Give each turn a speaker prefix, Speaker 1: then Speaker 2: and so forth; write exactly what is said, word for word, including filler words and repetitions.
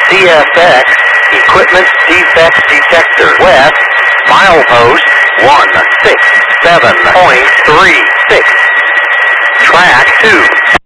Speaker 1: C F X Equipment Defect Detector. West, milepost one six seven point three six. Track two